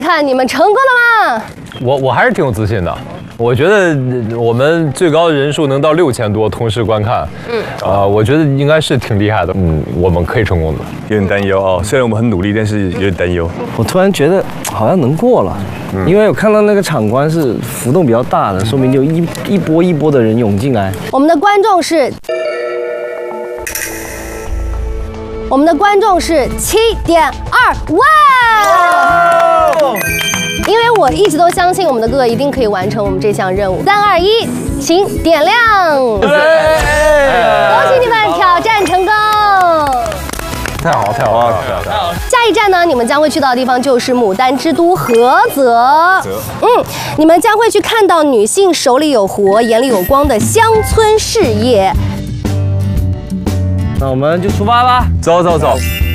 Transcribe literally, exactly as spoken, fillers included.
看你们成功了吗？ 我我还是挺有自信的。我觉得我们最高人数能到六千多同时观看，嗯，啊、呃，我觉得应该是挺厉害的。嗯，我们可以成功的。 有点担忧哦，虽然我们很努力，但是有点担忧。 我突然觉得好像能过了，嗯、因为我看到那个场观是浮动比较大的，说明就一一波一波的人涌进来。 我们的观众是。我们的观众是七点二万，因为我一直都相信我们的哥哥一定可以完成我们这项任务。三二一，请点亮！恭喜你们挑战成功！ 太好，太好，太好，太好！ 下一站呢，你们将会去到的地方就是牡丹之都菏泽。嗯，你们将会去看到女性手里有活、眼里有光的乡村事业。 那我们就出发吧， 走走走。